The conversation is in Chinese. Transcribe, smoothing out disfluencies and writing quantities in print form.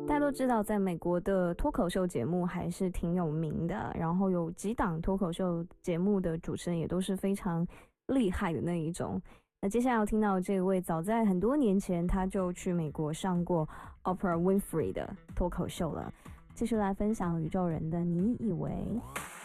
大家都知道，在美国的脱口秀节目还是挺有名的，然后有几档脱口秀节目的主持人也都是非常厉害的那一种。那接下来要听到这位，早在很多年前他就去美国上过 Oprah Winfrey 的脱口秀了，继续来分享宇宙人的你以为。